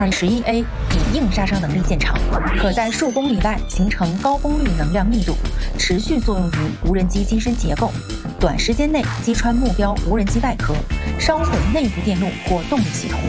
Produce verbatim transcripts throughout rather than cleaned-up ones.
十一 A 以硬杀伤能力见长，可在数公里外形成高功率能量密度，持续作用于无人机机身结构，短时间内击穿目标无人机外壳，烧毁内部电路或动力系统。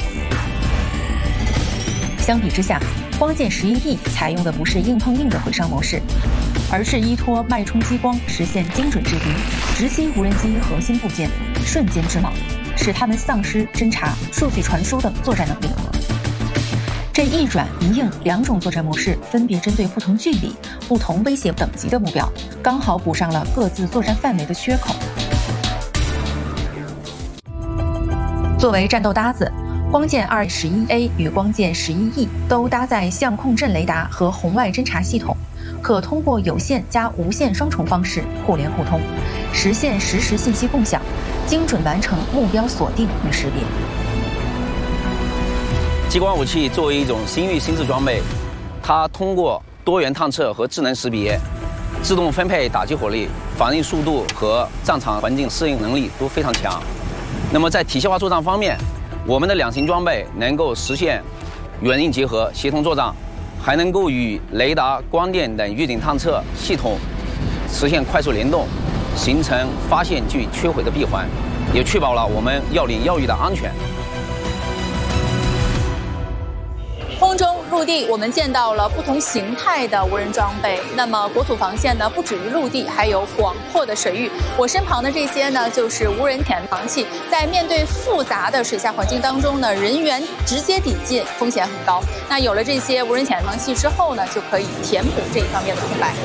相比之下，光剑十一 E 采用的不是硬碰硬的毁伤模式，而是依托脉冲激光实现精准制敌，直击无人机核心部件，瞬间致盲，使它们丧失侦察、数据传输等作战能力。这一软一硬两种作战模式，分别针对不同距离、不同威胁等级的目标，刚好补上了各自作战范围的缺口。作为战斗搭子，光剑 二十一 A 与光剑十一 E 都搭载相控阵雷达和红外侦察系统，可通过有线加无线双重方式互联互通，实现实时信息共享，精准完成目标锁定与识别。 激光武器作为一种新域新式装备，它通过多元探测和智能识别，自动分配打击火力、反应速度和战场环境适应能力都非常强。那么在体系化作战方面，我们的两型装备能够实现软硬结合、协同作战，还能够与雷达、光电等预警探测系统实现快速联动，形成发现具摧毁的闭环，也确保了我们要领要域的安全。 空中、陆地，我们见到了不同形态的无人装备。那么国土防线呢，不止于陆地，还有广阔的水域。我身旁的这些呢，就是无人潜航器。在面对复杂的水下环境当中呢，人员直接抵近风险很高。那有了这些无人潜航器之后呢，就可以填补这一方面的空白。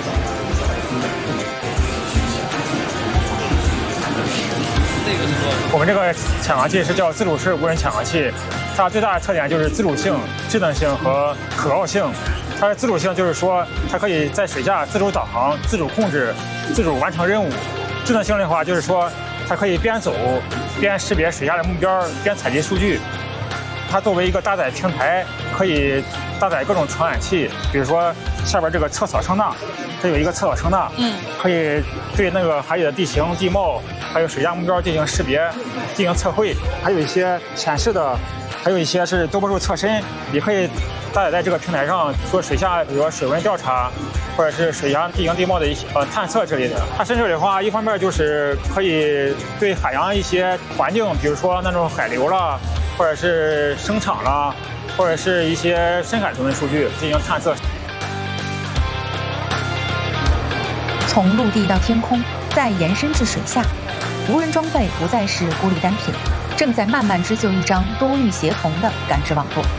我们这个潜航器是叫自主式无人潜航器，它最大的特点就是自主性、智能性和可靠性。它的自主性就是说，它可以在水下自主导航、自主控制、自主完成任务。智能性的话，就是说它可以边走边识别水下的目标，边采集数据。它作为一个搭载平台，可以搭载各种传感器，比如说下边这个测扫声呐，它有一个测扫声呐，嗯，可以对那个海底的地形、地貌，还有水下目标进行识别、进行测绘，还有一些显示的，还有一些是多波束侧身，也可以搭载在这个平台上做水下，比如说水温调查，或者是水下地形地貌的一些呃探测之类的。它深水的话，一方面就是可以对海洋一些环境，比如说那种海流啦，或者是声场啦，或者是一些深海中的数据进行探测。 从陆地到天空，再延伸至水下，无人装备不再是孤立单品，正在慢慢织就一张多域协同的感知网络。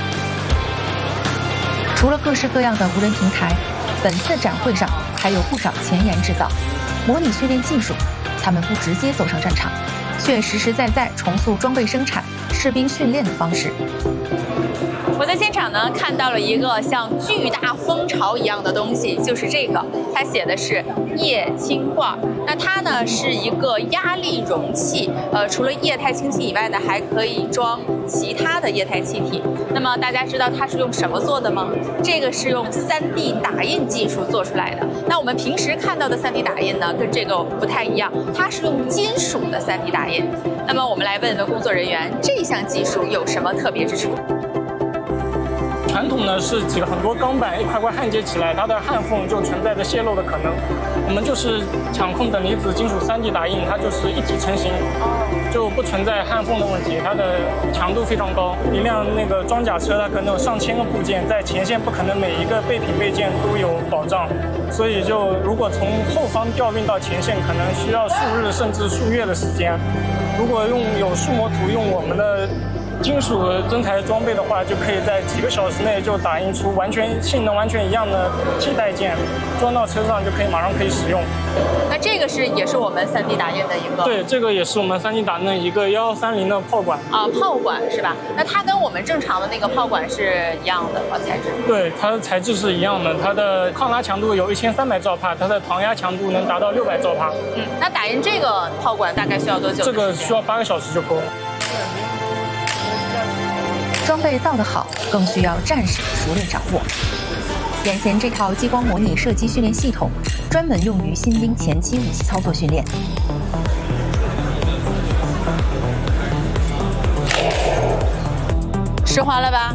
除了各式各样的无人平台，本次展会上还有不少前沿制造、模拟训练技术。他们不直接走上战场，却实实在在重塑装备生产、士兵训练的方式。 我在现场呢看到了一个像巨大蜂巢一样的东西，就是这个，它写的是液氢罐。那它呢是一个压力容器，呃，除了液态氢气以外呢，还可以装其他的液态气体。那么大家知道它是用什么做的吗？这个是用 三 D 打印技术做出来的。那我们平时看到的 三 D 打印呢，跟这个不太一样，它是用金属的 三 D 打印。那么我们来问问工作人员，这项技术有什么特别之处？ 传统呢是几个很多钢板一块块焊接起来，它的焊缝就存在着泄漏的可能。我们就是强控等离子金属 三 D 打印，它就是一体成型，就不存在焊缝的问题。它的强度非常高，一辆那个装甲车它可能有上千个部件，在前线不可能每一个备品备件都有保障，所以就如果从后方调运到前线，可能需要数日甚至数月的时间。如果用有数模图，用我们的金属增材装备的话，就可以在几个小时内就打印出完全性能完全一样的替代件，装到车上就可以马上可以使用。 那这个是也是我们 三 D 打印的一个？ 对，这个也是我们 三 D 打印的一个一一三零的炮管啊，炮管是吧？那它跟我们正常的那个炮管是一样的材质？ 对，它的材质是一样的，它的抗拉强度有一千三百兆帕，它的膛压强度能达到六百兆帕。 嗯，那打印这个炮管大概需要多久？ 这个需要八个小时就够了。 装备造得好，更需要战士熟练掌握。眼前这套激光模拟射击训练系统，专门用于新兵前期武器操作训练。 湿滑了吧？